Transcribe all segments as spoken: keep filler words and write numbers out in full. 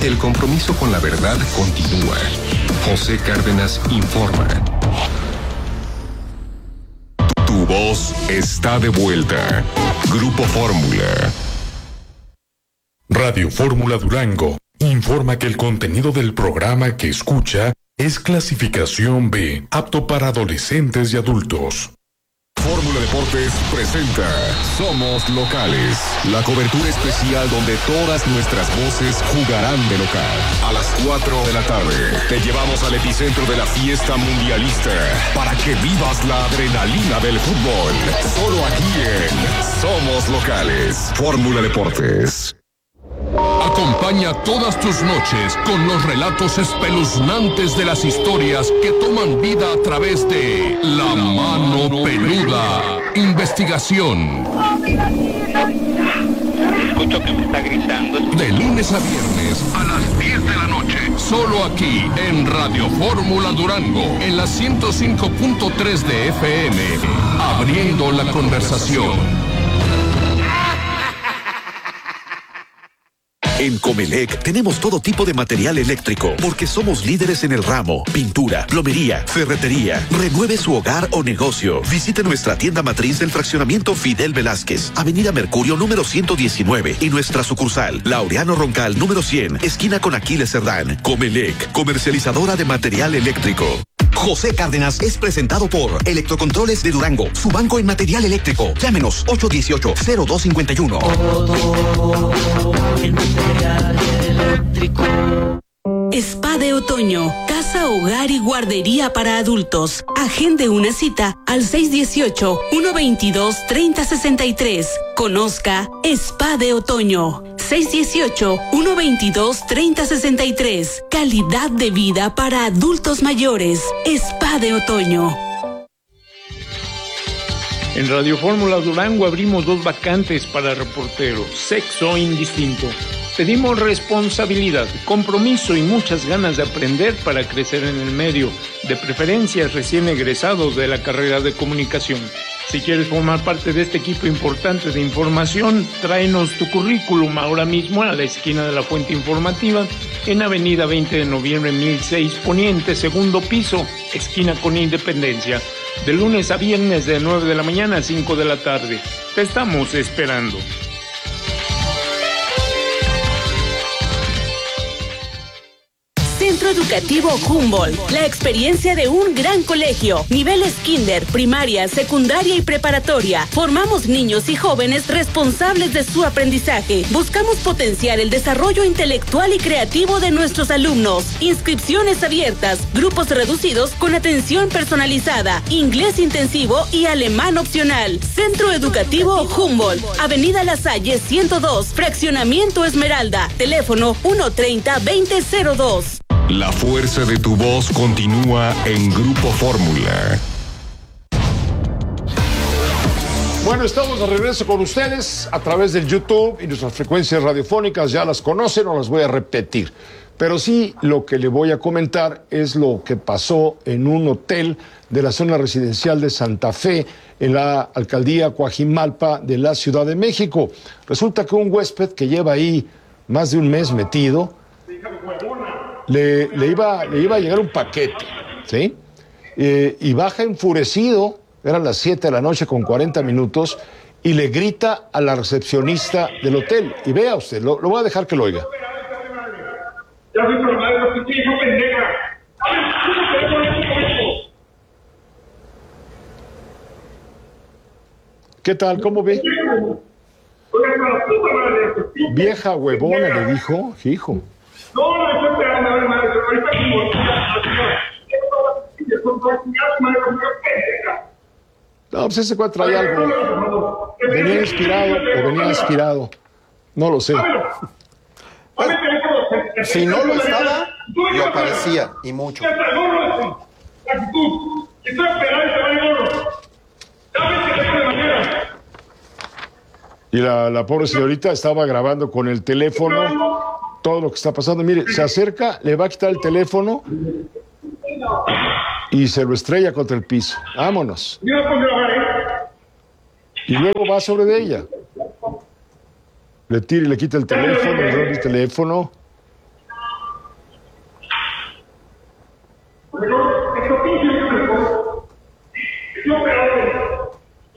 El compromiso con la verdad continúa. José Cárdenas informa. Tu voz está de vuelta. Grupo Fórmula. Radio Fórmula Durango informa que el contenido del programa que escucha es clasificación B, apto para adolescentes y adultos. Fórmula Deportes presenta Somos Locales, la cobertura especial donde todas nuestras voces jugarán de local. A las cuatro de la tarde te llevamos al epicentro de la fiesta mundialista para que vivas la adrenalina del fútbol. Solo aquí en Somos Locales. Fórmula Deportes. Acompaña todas tus noches con los relatos espeluznantes de las historias que toman vida a través de La Mano Peluda. Investigación. Escucho que me está gritando. De lunes a viernes a las diez de la noche. Solo aquí en Radio Fórmula Durango. En la ciento cinco punto tres de F M. Abriendo la conversación. En Comelec tenemos todo tipo de material eléctrico porque somos líderes en el ramo. Pintura, plomería, ferretería. Renueve su hogar o negocio. Visite nuestra tienda matriz del fraccionamiento Fidel Velázquez, Avenida Mercurio número ciento diecinueve y nuestra sucursal Laureano Roncal número cien, esquina con Aquiles Cerdán. Comelec, comercializadora de material eléctrico. José Cárdenas es presentado por Electrocontroles de Durango, su banco en material eléctrico. Llámenos ocho uno ocho, cero dos cinco uno. En material eléctrico. Spa de Otoño, casa, hogar y guardería para adultos. Agende una cita al seis uno ocho, uno dos dos, tres cero seis tres. Conozca Spa de Otoño. seis uno ocho, uno dos dos, tres cero seis tres. Calidad de vida para adultos mayores. Spa de Otoño. En Radio Fórmula Durango abrimos dos vacantes para reporteros. Sexo indistinto. Pedimos responsabilidad, compromiso y muchas ganas de aprender para crecer en el medio, de preferencia recién egresados de la carrera de comunicación. Si quieres formar parte de este equipo importante de información, tráenos tu currículum ahora mismo a la esquina de la Fuente Informativa, en Avenida veinte de noviembre mil seis Poniente, segundo piso, esquina con Independencia. De lunes a viernes de nueve de la mañana a cinco de la tarde. Te estamos esperando. Centro Educativo Humboldt, la experiencia de un gran colegio, niveles kinder, primaria, secundaria y preparatoria. Formamos niños y jóvenes responsables de su aprendizaje. Buscamos potenciar el desarrollo intelectual y creativo de nuestros alumnos. Inscripciones abiertas, grupos reducidos con atención personalizada, inglés intensivo y alemán opcional. Centro Educativo Humboldt, Avenida La Salle ciento dos, Fraccionamiento Esmeralda, teléfono uno treinta, veinte cero dos. La fuerza de tu voz continúa en Grupo Fórmula. Bueno, estamos de regreso con ustedes a través del YouTube y nuestras frecuencias radiofónicas ya las conocen, no las voy a repetir. Pero sí, lo que le voy a comentar es lo que pasó en un hotel de la zona residencial de Santa Fe, en la alcaldía Coajimalpa de la Ciudad de México. Resulta que un huésped que lleva ahí más de un mes metido, Le, le, iba, le iba a llegar un paquete, ¿sí? Eh, y baja enfurecido, eran las siete de la noche con cuarenta minutos, y le grita a la recepcionista del hotel. Y vea usted, lo, lo voy a dejar que lo oiga. ¿Qué tal? ¿Cómo ve? Vieja huevona, le dijo, hijo. No, no, estoy esperando a ver, madre, ahorita mismo. No, pues ese cuate traía algo. Venía inspirado o venía inspirado. No lo sé. Pues, si no lo estaba, lo parecía, y mucho. Y la, la pobre señorita estaba grabando con el teléfono todo lo que está pasando. Mire, se acerca, le va a quitar el teléfono y se lo estrella contra el piso. Vámonos. Y luego va sobre de ella. Le tira y le quita el teléfono, le rompe el teléfono.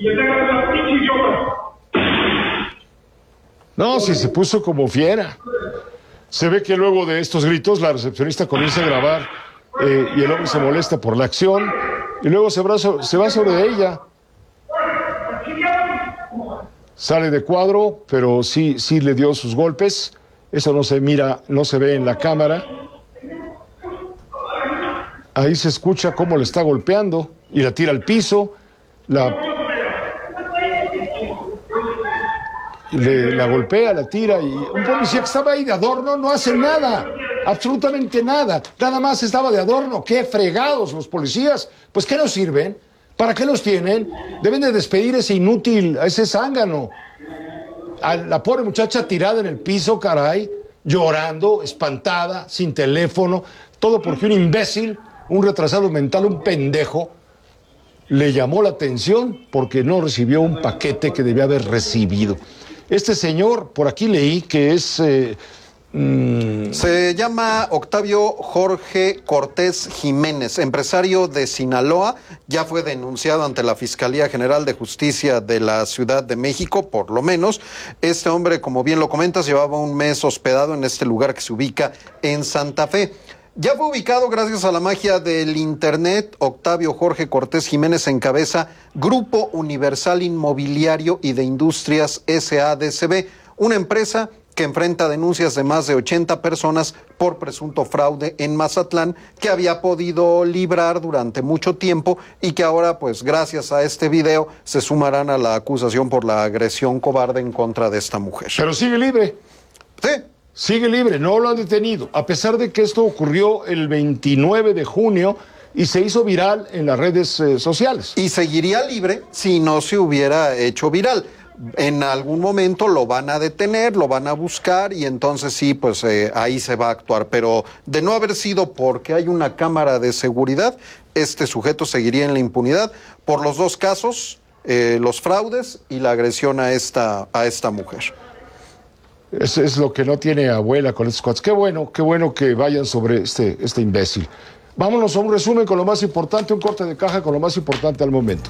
y le tengas una pinche idiota. No, si se puso como fiera. Se ve que luego de estos gritos la recepcionista comienza a grabar eh, y el hombre se molesta por la acción y luego se va, so- se va sobre ella. Sale de cuadro, pero sí, sí le dio sus golpes. Eso no se mira, no se ve en la cámara. Ahí se escucha cómo le está golpeando y la tira al piso. La, le, la golpea, la tira y un policía que estaba ahí de adorno no hace nada, absolutamente nada. Nada más estaba de adorno. ¡Qué fregados los policías! Pues ¿qué nos sirven? ¿Para qué los tienen? Deben de despedir a ese inútil, a ese zángano. A la pobre muchacha tirada en el piso, caray, llorando, espantada, sin teléfono, todo porque un imbécil, un retrasado mental, un pendejo, le llamó la atención porque no recibió un paquete que debía haber recibido. Este señor, por aquí leí que es... Eh, mmm... Se llama Octavio Jorge Cortés Jiménez, empresario de Sinaloa. Ya fue denunciado ante la Fiscalía General de Justicia de la Ciudad de México, por lo menos. Este hombre, como bien lo comentas, llevaba un mes hospedado en este lugar que se ubica en Santa Fe. Ya fue ubicado gracias a la magia del internet. Octavio Jorge Cortés Jiménez encabeza Grupo Universal Inmobiliario y de Industrias S A D C B, una empresa que enfrenta denuncias de más de ochenta personas por presunto fraude en Mazatlán, que había podido librar durante mucho tiempo y que ahora, pues gracias a este video, se sumarán a la acusación por la agresión cobarde en contra de esta mujer. Pero sigue libre. Sí. Sigue libre, no lo han detenido, a pesar de que esto ocurrió el veintinueve de junio y se hizo viral en las redes eh, sociales. Y seguiría libre si no se hubiera hecho viral. En algún momento lo van a detener, lo van a buscar y entonces sí, pues eh, ahí se va a actuar. Pero de no haber sido porque hay una cámara de seguridad, este sujeto seguiría en la impunidad por los dos casos, eh, los fraudes y la agresión a esta, a esta mujer. Es, es lo que no tiene abuela con estos cuates. Qué bueno, qué bueno que vayan sobre este, este imbécil. Vámonos a un resumen con lo más importante, un corte de caja con lo más importante al momento.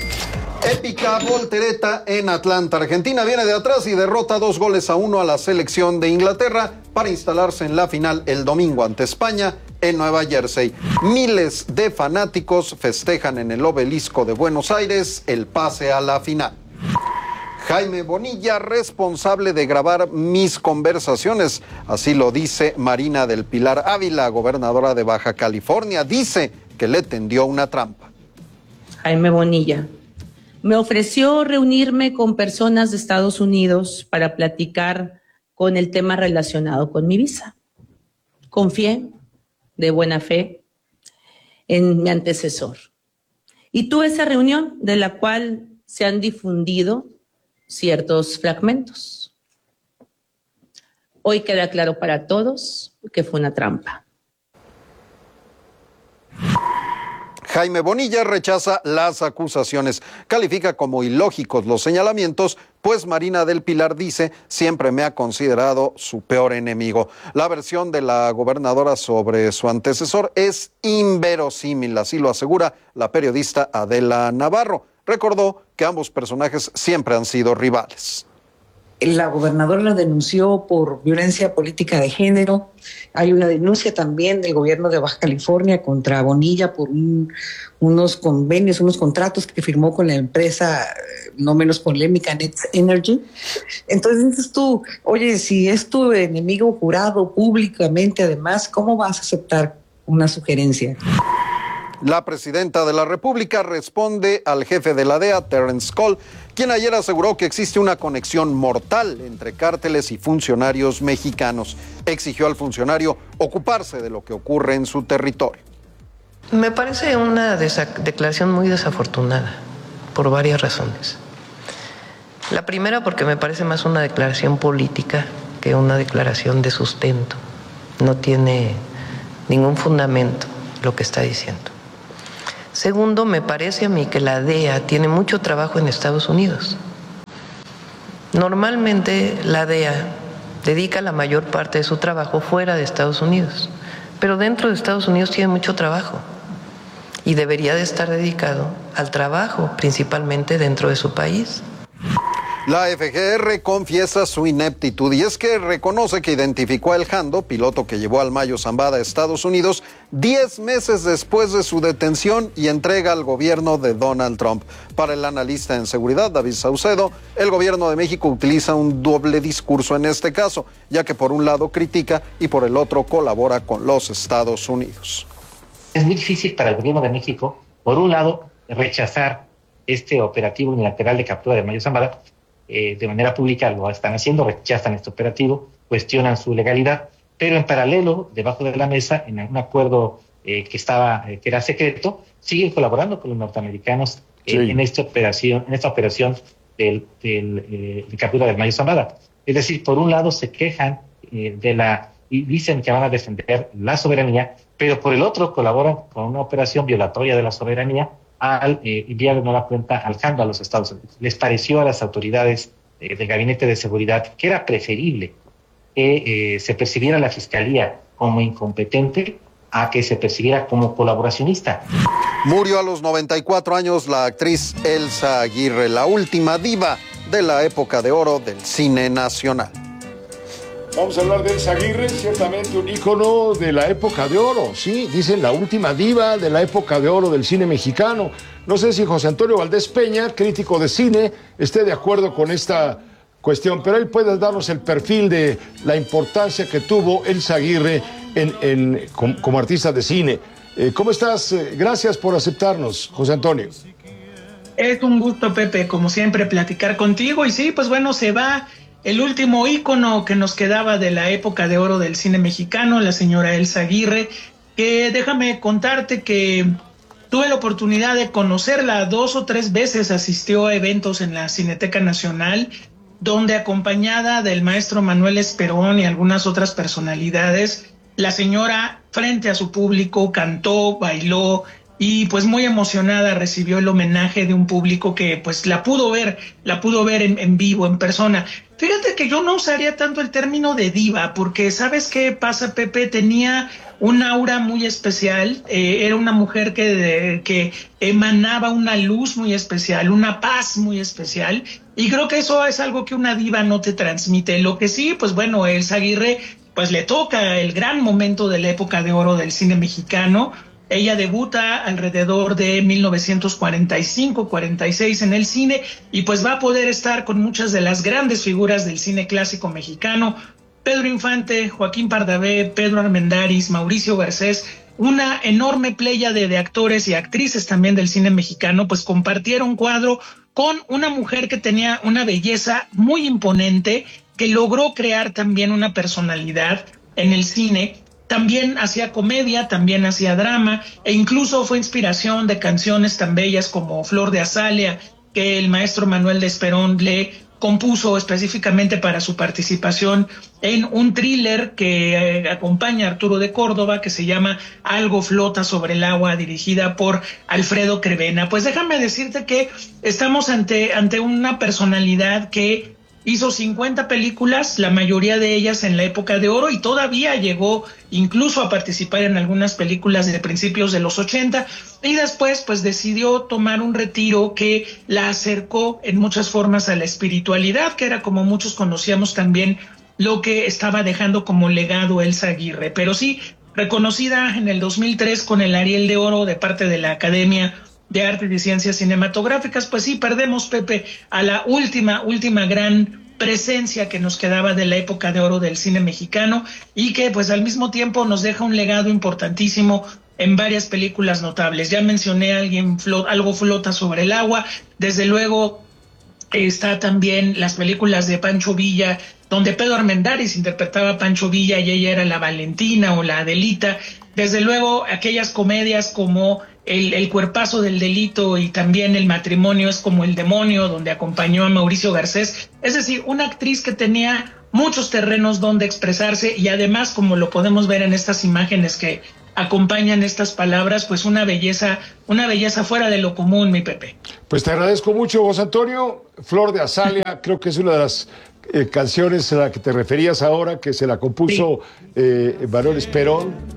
Épica voltereta en Atlanta. Argentina viene de atrás y derrota dos goles a uno a la selección de Inglaterra para instalarse en la final el domingo ante España en Nueva Jersey. Miles de fanáticos festejan en el Obelisco de Buenos Aires el pase a la final. Jaime Bonilla, responsable de grabar mis conversaciones, así lo dice Marina del Pilar Ávila, gobernadora de Baja California, dice que le tendió una trampa. Jaime Bonilla me ofreció reunirme con personas de Estados Unidos para platicar con el tema relacionado con mi visa. Confié de buena fe en mi antecesor y tuve esa reunión de la cual se han difundido ciertos fragmentos. Hoy queda claro para todos que fue una trampa. Jaime Bonilla rechaza las acusaciones, califica como ilógicos los señalamientos, pues Marina del Pilar dice siempre me ha considerado su peor enemigo. La versión de la gobernadora sobre su antecesor es inverosímil, así lo asegura la periodista Adela Navarro. Recordó que ambos personajes siempre han sido rivales. La gobernadora la denunció por violencia política de género. Hay una denuncia también del gobierno de Baja California contra Bonilla por un, unos convenios, unos contratos que firmó con la empresa no menos polémica Net Energy. Entonces dices tú, oye, si es tu enemigo jurado públicamente, además, ¿cómo vas a aceptar una sugerencia? La presidenta de la República responde al jefe de la D E A, Terence Cole, quien ayer aseguró que existe una conexión mortal entre cárteles y funcionarios mexicanos. Exigió al funcionario ocuparse de lo que ocurre en su territorio. Me parece una declaración muy desafortunada, por varias razones. La primera, porque me parece más una declaración política que una declaración de sustento. No tiene ningún fundamento lo que está diciendo. Segundo, me parece a mí que la D E A tiene mucho trabajo en Estados Unidos. Normalmente la D E A dedica la mayor parte de su trabajo fuera de Estados Unidos, pero dentro de Estados Unidos tiene mucho trabajo. y debería de estar dedicado al trabajo, principalmente dentro de su país. La F G R confiesa su ineptitud y es que reconoce que identificó a El Jando, piloto que llevó al Mayo Zambada a Estados Unidos, diez meses después de su detención y entrega al gobierno de Donald Trump. Para el analista en seguridad, David Saucedo, el gobierno de México utiliza un doble discurso en este caso, ya que por un lado critica y por el otro colabora con los Estados Unidos. Es muy difícil para el gobierno de México, por un lado, rechazar este operativo unilateral de captura de Mayo Zambada. Eh, de manera pública lo están haciendo, rechazan este operativo, cuestionan su legalidad, pero en paralelo, debajo de la mesa, en un acuerdo eh, que estaba, eh, que era secreto, siguen colaborando con los norteamericanos eh, sí. en esta operación, en esta operación del, del, eh, de captura del Mayo Zambada. Es decir, por un lado se quejan eh, de la y dicen que van a defender la soberanía, pero por el otro colaboran con una operación violatoria de la soberanía al eh, enviar de nueva cuenta al Jando a los Estados Unidos. Les pareció a las autoridades eh, del Gabinete de Seguridad que era preferible que eh, se percibiera a la Fiscalía como incompetente a que se percibiera como colaboracionista. Murió a los noventa y cuatro años la actriz Elsa Aguirre, la última diva de la época de oro del cine nacional. Vamos a hablar de Elsa Aguirre, ciertamente un ícono de la época de oro, sí, dicen la última diva de la época de oro del cine mexicano. No sé si José Antonio Valdés Peña, crítico de cine, esté de acuerdo con esta cuestión, pero él puede darnos el perfil de la importancia que tuvo Elsa Aguirre en, en, como, como artista de cine. Eh, ¿Cómo estás? Gracias por aceptarnos, José Antonio. Es un gusto, Pepe, como siempre, platicar contigo. Y sí, pues bueno, se va el último ícono que nos quedaba de la época de oro del cine mexicano, la señora Elsa Aguirre, que déjame contarte que tuve la oportunidad de conocerla dos o tres veces, asistió a eventos en la Cineteca Nacional, donde acompañada del maestro Manuel Esperón y algunas otras personalidades, la señora frente a su público cantó, bailó y pues muy emocionada recibió el homenaje de un público que pues la pudo ver, la pudo ver en, en vivo, en persona. Fíjate que yo no usaría tanto el término de diva, porque ¿sabes qué pasa, Pepe? Tenía un aura muy especial, eh, era una mujer que, de, que emanaba una luz muy especial, una paz muy especial, y creo que eso es algo que una diva no te transmite. Lo que sí, pues bueno, Elsa Aguirre, pues le toca el gran momento de la época de oro del cine mexicano. Ella debuta alrededor de mil novecientos cuarenta y cinco, cuarenta y seis en el cine y pues va a poder estar con muchas de las grandes figuras del cine clásico mexicano. Pedro Infante, Joaquín Pardavé, Pedro Armendáriz, Mauricio Garcés, una enorme pléyade de actores y actrices también del cine mexicano, pues compartieron cuadro con una mujer que tenía una belleza muy imponente, que logró crear también una personalidad en el cine. También hacía comedia, también hacía drama e incluso fue inspiración de canciones tan bellas como Flor de Azalea, que el maestro Manuel de Esperón le compuso específicamente para su participación en un thriller que eh, acompaña a Arturo de Córdoba, que se llama Algo flota sobre el agua, dirigida por Alfredo Crevena. Pues déjame decirte que estamos ante, ante una personalidad que hizo cincuenta películas, la mayoría de ellas en la época de oro, y todavía llegó incluso a participar en algunas películas de principios de los ochenta, y después pues decidió tomar un retiro que la acercó en muchas formas a la espiritualidad, que era como muchos conocíamos también lo que estaba dejando como legado Elsa Aguirre. Pero sí, reconocida en el dos mil tres con el Ariel de Oro de parte de la Academia de Artes y Ciencias Cinematográficas, pues sí, perdemos, Pepe, a la última, última gran presencia que nos quedaba de la época de oro del cine mexicano y que pues al mismo tiempo nos deja un legado importantísimo en varias películas notables. Ya mencioné alguien flot, algo flota sobre el agua, desde luego está también las películas de Pancho Villa, donde Pedro Armendáriz interpretaba a Pancho Villa y ella era la Valentina o la Adelita. Desde luego aquellas comedias como El, el cuerpazo del delito y también El matrimonio es como el demonio, donde acompañó a Mauricio Garcés. Es decir, una actriz que tenía muchos terrenos donde expresarse y además, como lo podemos ver en estas imágenes que acompañan estas palabras, pues una belleza, una belleza fuera de lo común, mi Pepe. Pues te agradezco mucho, José Antonio. Flor de Azalea, creo que es una de las eh, canciones a la que te referías ahora, que se la compuso sí. eh, Manuel Esperón.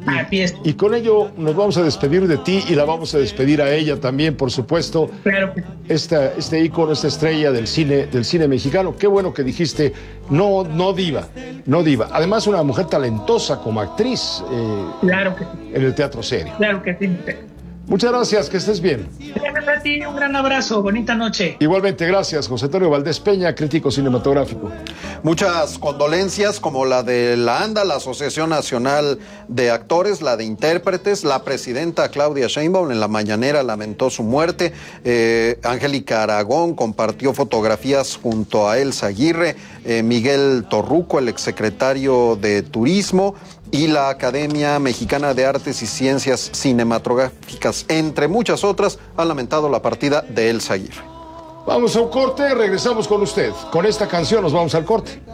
Así es. Y con ello nos vamos a despedir de ti y la vamos a despedir a ella también, por supuesto. Claro que sí. Esta, este ícono, esta estrella del cine, del cine mexicano. Qué bueno que dijiste, no, no diva, no diva. Además, una mujer talentosa como actriz. Eh, claro que sí. En el teatro serio. Claro que sí. Muchas gracias, que estés bien. Gracias a ti, un gran abrazo, bonita noche. Igualmente, gracias, José Antonio Valdés Peña, crítico cinematográfico. Muchas condolencias, como la de la ANDA, la Asociación Nacional de Actores, la de Intérpretes. La presidenta Claudia Sheinbaum en la mañanera lamentó su muerte. Eh, Angélica Aragón compartió fotografías junto a Elsa Aguirre, eh, Miguel Torruco, el exsecretario de Turismo, y la Academia Mexicana de Artes y Ciencias Cinematográficas, entre muchas otras, han lamentado la partida de Elsa Aguirre. Vamos a un corte, regresamos con usted. Con esta canción nos vamos al corte.